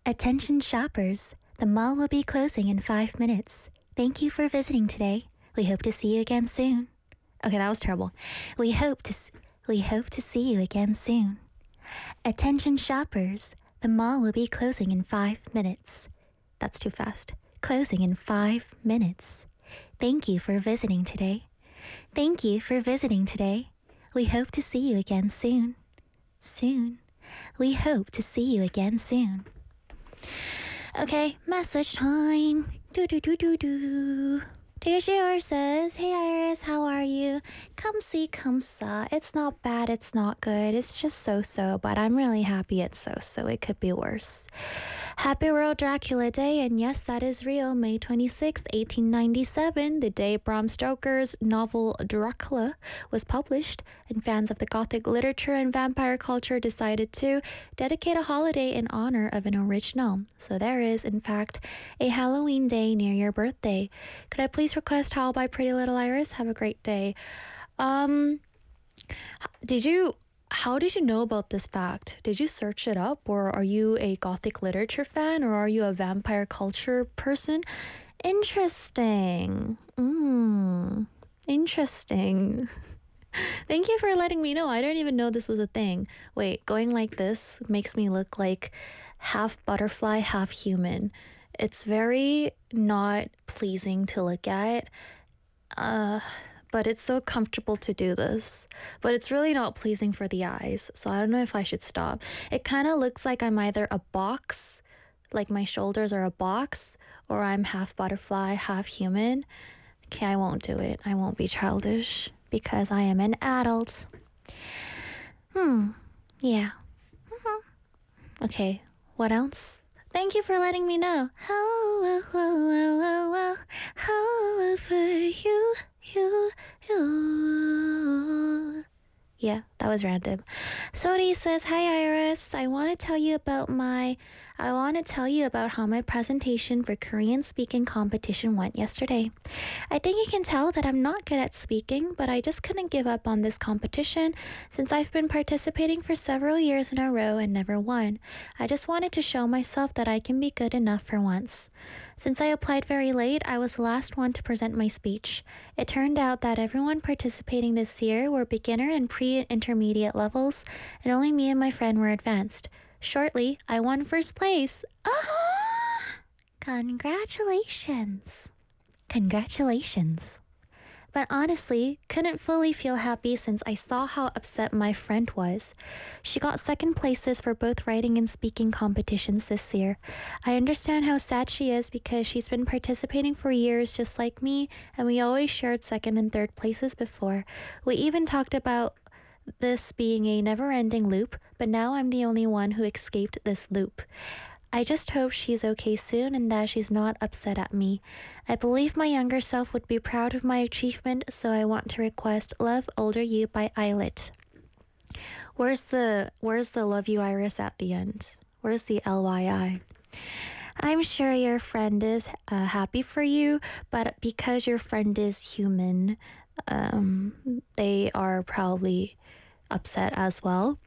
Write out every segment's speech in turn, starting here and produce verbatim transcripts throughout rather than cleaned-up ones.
Attention shoppers, the mall will be closing in five minutes. Thank you for visiting today. We hope to see you again soon. Okay, that was terrible. We hope to s- we hope to see you again soon. Attention shoppers, the mall will be closing in five minutes. That's too fast. Closing in five minutes. Thank you for visiting today. Thank you for visiting today. We hope to see you again soon. Soon. We hope to see you again soon. Okay, message time. Do do do do do. Dear says, "Hey Iris, how are you? Come see, come saw. It's not bad, it's not good. It's just so-so, but I'm really happy it's so-so. It could be worse. Happy World Dracula Day, and yes, that is real. May twenty-sixth, eighteen ninety-seven, the day Bram Stoker's novel Dracula was published, and fans of the Gothic literature and vampire culture decided to dedicate a holiday in honor of an original. So there is, in fact, a Halloween day near your birthday. Could I please request Howl by Pretty Little Iris? Have a great day." Um, did you... How did you know about this fact? Did you search it up, or are you a Gothic literature fan, or are you a vampire culture person? Interesting. Mm, interesting. Thank you for letting me know. I didn't even know this was a thing. Wait, going like this makes me look like half butterfly, half human. It's very not pleasing to look at. Uh... But it's so comfortable to do this. But it's really not pleasing for the eyes, so I don't know if I should stop. It kind of looks like I'm either a box, like my shoulders are a box, or I'm half butterfly, half human. Okay, I won't do it. I won't be childish, because I am an adult. Hmm, yeah. Mm-hmm. Okay, what else? Thank you for letting me know. How well, well, well, well, well, how well for you, you, you. Yeah, that was random. Sodi says, "Hi Iris, I want to tell you about my, I want to tell you about how my presentation for Korean speaking competition went yesterday. I think you can tell that I'm not good at speaking, but I just couldn't give up on this competition since I've been participating for several years in a row and never won. I just wanted to show myself that I can be good enough for once. Since I applied very late, I was the last one to present my speech. It turned out that everyone participating this year were beginner and pre-intermediate levels, and only me and my friend were advanced. Shortly, I won first place. Ah! Congratulations. Congratulations. But honestly, couldn't fully feel happy since I saw how upset my friend was. She got second places for both writing and speaking competitions this year. I understand how sad she is because she's been participating for years just like me, and we always shared second and third places before. We even talked about this being a never-ending loop, but now I'm the only one who escaped this loop. I just hope she's okay soon and that she's not upset at me. I believe my younger self would be proud of my achievement, so I want to request Love Older You by Eyelet. Where's the where's the Love You Iris at the end? Where's the L Y I? I'm sure your friend is uh, happy for you, but because your friend is human, um, they are probably upset as well.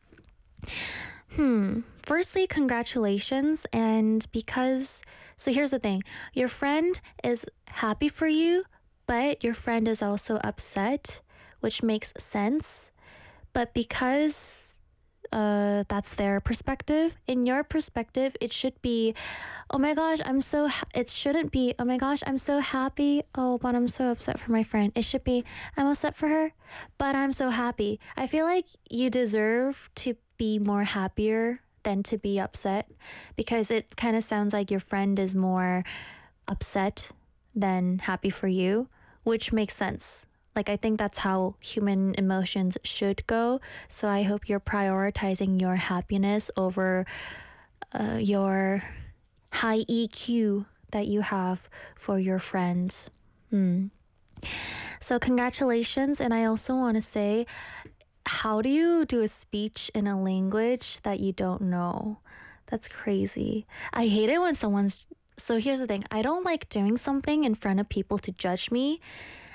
Hmm. Firstly, congratulations. And because, so here's the thing. Your friend is happy for you, but your friend is also upset, which makes sense. But because uh, that's their perspective, in your perspective, it should be, oh my gosh, I'm so, ha-. It shouldn't be, oh my gosh, I'm so happy. Oh, but I'm so upset for my friend. It should be, I'm upset for her, but I'm so happy. I feel like you deserve to be more happier than to be upset, because it kind of sounds like your friend is more upset than happy for you, which makes sense. Like, I think that's how human emotions should go. So I hope you're prioritizing your happiness over uh, your high E Q that you have for your friends. Hmm. So congratulations. And I also want to say, how do you do a speech in a language that you don't know? That's crazy. I hate it when someone's... So here's the thing. I don't like doing something in front of people to judge me.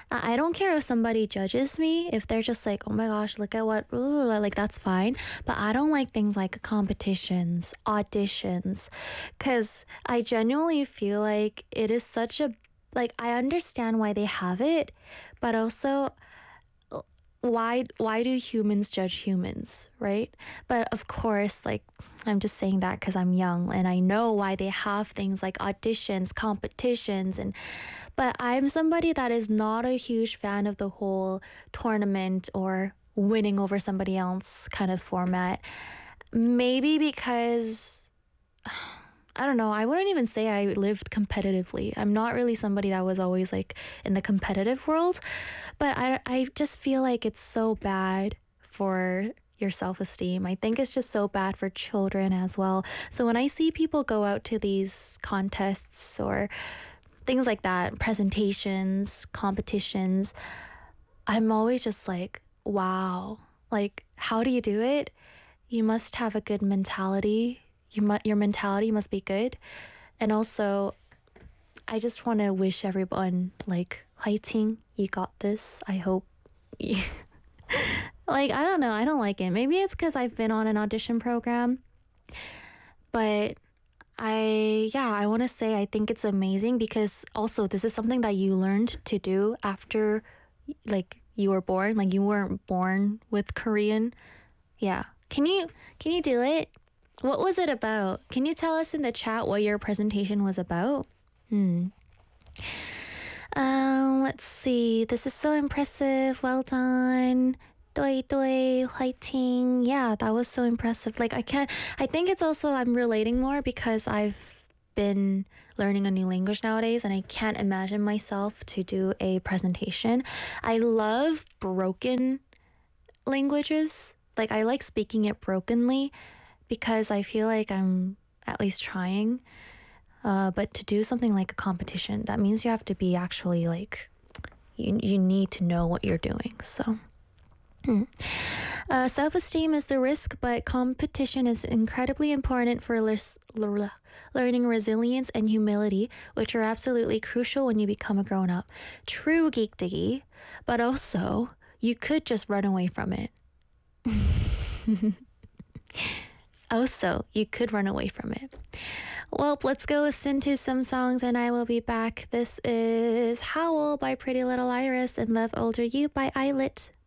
I I don't care if somebody judges me, if they're just like, oh my gosh, look at what, ooh, like that's fine. But I don't like things like competitions, auditions, because I genuinely feel like it is such a, like, I understand why they have it, but also why why do humans judge humans, right? But of course, like, I'm just saying that because I'm young and I know why they have things like auditions, competitions, and but I'm somebody that is not a huge fan of the whole tournament or winning over somebody else kind of format. Maybe because I don't know, I wouldn't even say I lived competitively. I'm not really somebody that was always like in the competitive world, but I, I just feel like it's so bad for your self-esteem. I think it's just so bad for children as well. So when I see people go out to these contests or things like that, presentations, competitions, I'm always just like, wow, like, how do you do it? You must have a good mentality. You mu- your mentality must be good. And also, I just want to wish everyone, like, fighting, you got this. I hope you... like, I don't know. I don't like it. Maybe it's because I've been on an audition program. But I, yeah, I want to say I think it's amazing because also this is something that you learned to do after, like, you were born. Like, you weren't born with Korean. Yeah. Can you, can you do it? What was it about? Can you tell us in the chat what your presentation was about? Hmm. Um, let's see. This is so impressive. Well done. Doi doi, whiting. Yeah, that was so impressive. Like, I can't, I think it's also, I'm relating more because I've been learning a new language nowadays and I can't imagine myself to do a presentation. I love broken languages. Like, I like speaking it brokenly because I feel like I'm at least trying. Uh, but to do something like a competition, that means you have to be actually like, you, you need to know what you're doing. So, hmm. uh, self-esteem is the risk, but competition is incredibly important for lis- l- learning resilience and humility, which are absolutely crucial when you become a grown-up. True geek diggy, but also you could just run away from it. Also, you could run away from it. Well, let's go listen to some songs and I will be back. This is Howl by Pretty Little Iris and Love Older You by Eyelet.